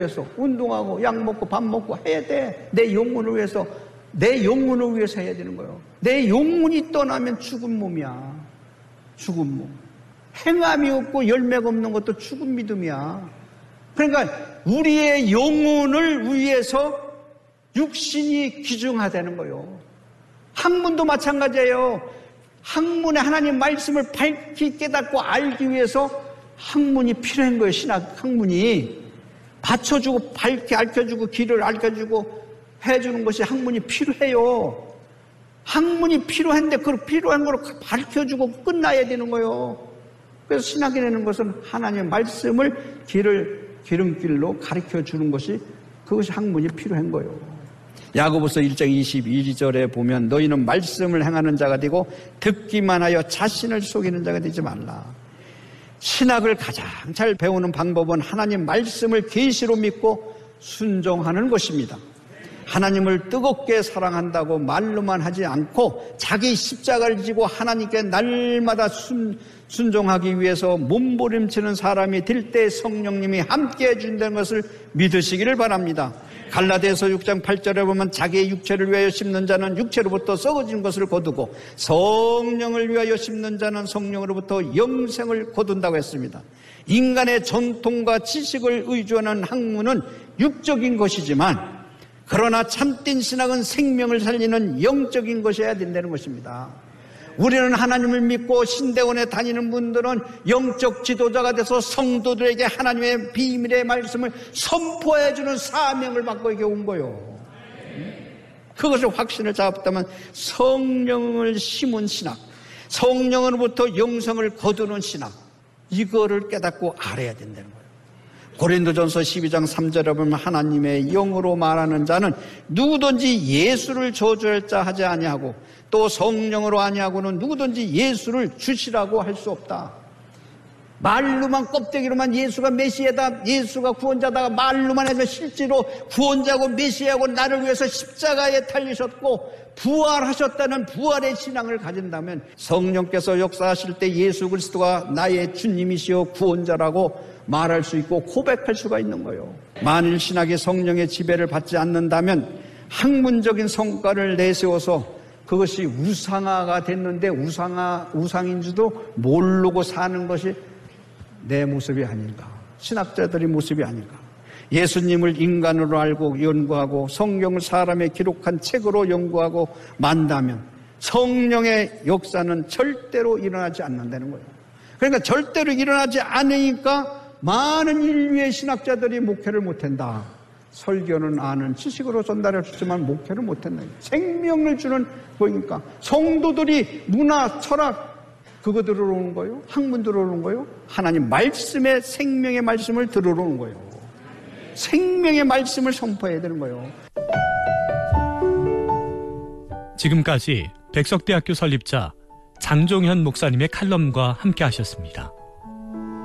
위해서 운동하고 약 먹고 밥 먹고 해야 돼. 내 영혼을 위해서, 내 영혼을 위해서 해야 되는 거예요. 내 영혼이 떠나면 죽은 몸이야. 죽은 몸. 행함이 없고 열매가 없는 것도 죽은 믿음이야. 그러니까 우리의 영혼을 위해서 육신이 귀중하다는 거예요. 학문도 마찬가지예요. 학문에 하나님 말씀을 밝히 깨닫고 알기 위해서 학문이 필요한 거예요. 신학 학문이 받쳐주고 밝게 알려주고 길을 알려주고 해주는 것이 학문이 필요해요. 학문이 필요한데 그 필요한 걸 밝혀주고 끝나야 되는 거예요. 그래서 신학이라는 것은 하나님의 말씀을 기름길로 가르쳐주는 것이, 그것이 학문이 필요한 거예요. 야고보서 1장 22절에 보면 너희는 말씀을 행하는 자가 되고 듣기만 하여 자신을 속이는 자가 되지 말라. 신학을 가장 잘 배우는 방법은 하나님 말씀을 계시로 믿고 순종하는 것입니다. 하나님을 뜨겁게 사랑한다고 말로만 하지 않고 자기 십자가를 지고 하나님께 날마다 순종하기 위해서 몸부림치는 사람이 될 때 성령님이 함께해 준다는 것을 믿으시기를 바랍니다. 갈라디아서 6장 8절에 보면 자기의 육체를 위하여 심는 자는 육체로부터 썩어진 것을 거두고 성령을 위하여 심는 자는 성령으로부터 영생을 거둔다고 했습니다. 인간의 전통과 지식을 의존하는 학문은 육적인 것이지만, 그러나 참된 신학은 생명을 살리는 영적인 것이어야 된다는 것입니다. 우리는 하나님을 믿고 신대원에 다니는 분들은 영적 지도자가 돼서 성도들에게 하나님의 비밀의 말씀을 선포해주는 사명을 받고 이게 온 거예요. 그것을 확신을 잡았다면 성령을 심은 신학, 성령으로부터 영성을 거두는 신학, 이거를 깨닫고 알아야 된다는 거예요. 고린도전서 12장 3절에 보면 하나님의 영으로 말하는 자는 누구든지 예수를 저주할 자 하지 아니하고 또 성령으로 아니하고는 누구든지 예수를 주시라고 할 수 없다. 말로만, 껍데기로만 예수가 메시아다, 예수가 구원자다 말로만 해서 실제로 구원자고 메시아고 나를 위해서 십자가에 달리셨고 부활하셨다는 부활의 신앙을 가진다면 성령께서 역사하실 때 예수 그리스도가 나의 주님이시여 구원자라고 말할 수 있고 고백할 수가 있는 거예요. 만일 신학이 성령의 지배를 받지 않는다면 학문적인 성과를 내세워서 그것이 우상화가 됐는데 우상인 줄도 모르고 사는 것이 내 모습이 아닌가, 신학자들의 모습이 아닌가. 예수님을 인간으로 알고 연구하고 성경을 사람의 기록한 책으로 연구하고 만다면 성령의 역사는 절대로 일어나지 않는다는 거예요. 그러니까 절대로 일어나지 않으니까 많은 인류의 신학자들이 목회를 못한다. 설교는 아는 지식으로 전달할 수 있지만 목회를 못한다. 생명을 주는 거니까 성도들이 문화, 철학 그거 들으러 오는 거예요. 학문 들으러 오는 거예요. 하나님 말씀의 생명의 말씀을 들으러 오는 거예요. 생명의 말씀을 선포해야 되는 거예요. 지금까지 백석대학교 설립자 장종현 목사님의 칼럼과 함께 하셨습니다.